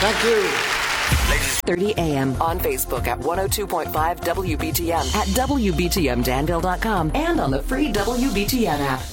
Thank you. 30 a.m. on Facebook at 102.5 WBTM, at WBTMDanville.com, and on the free WBTM app.